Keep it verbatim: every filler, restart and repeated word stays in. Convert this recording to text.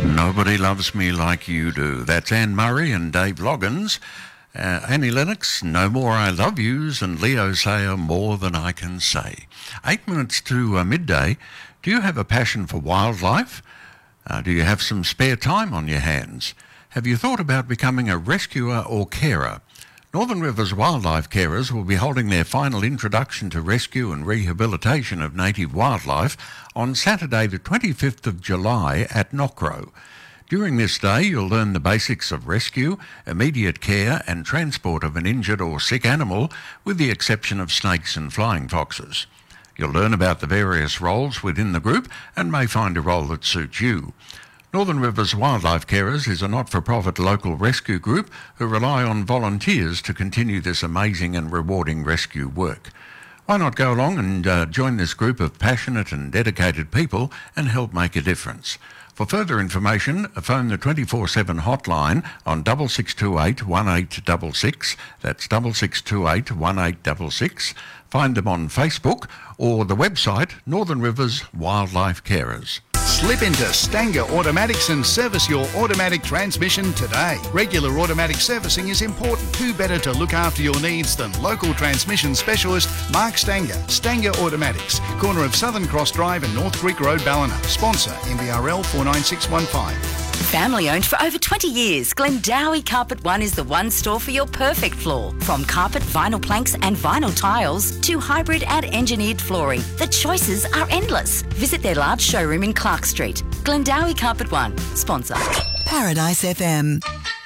Nobody Loves Me Like You Do. That's Anne Murray and Dave Loggins. Uh, Annie Lennox, No More I Love Yous, and Leo Sayer, More Than I Can Say. Eight minutes to uh, midday. Do you have a passion for wildlife? Uh, do you have some spare time on your hands? Have you thought about becoming a rescuer or carer? Northern Rivers Wildlife Carers will be holding their final introduction to rescue and rehabilitation of native wildlife on Saturday the twenty-fifth of July at Knockrow. During this day, you'll learn the basics of rescue, immediate care and transport of an injured or sick animal, with the exception of snakes and flying foxes. You'll learn about the various roles within the group and may find a role that suits you. Northern Rivers Wildlife Carers is a not-for-profit local rescue group who rely on volunteers to continue this amazing and rewarding rescue work. Why not go along and uh, join this group of passionate and dedicated people and help make a difference? For further information, phone the twenty-four seven hotline on six six two eight, one eight six six. That's six six two eight, one eight six six. Find them on Facebook or the website Northern Rivers Wildlife Carers. Slip into Stanger Automatics and service your automatic transmission today. Regular automatic servicing is important. Who better to look after your needs than local transmission specialist Mark Stanger? Stanger Automatics, corner of Southern Cross Drive and North Creek Road, Ballina. Sponsor M B R L four nine six one five. Family owned for over twenty years, Glendowie Carpet One is the one store for your perfect floor. From carpet, vinyl planks and vinyl tiles to hybrid and engineered flooring, the choices are endless. Visit their large showroom in Clark Street. Glendowie Carpet One, sponsor. Paradise F M.